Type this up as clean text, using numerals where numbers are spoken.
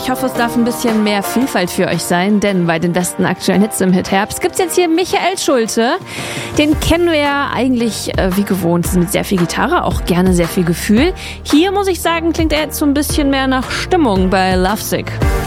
Ich hoffe, es darf ein bisschen mehr Vielfalt für euch sein, denn bei den besten aktuellen Hits im Hitherbst gibt's jetzt hier Michael Schulte. Den kennen wir ja eigentlich wie gewohnt, mit sehr viel Gitarre, auch gerne sehr viel Gefühl. Hier muss ich sagen, klingt er jetzt so ein bisschen mehr nach Stimmung bei Lovesick.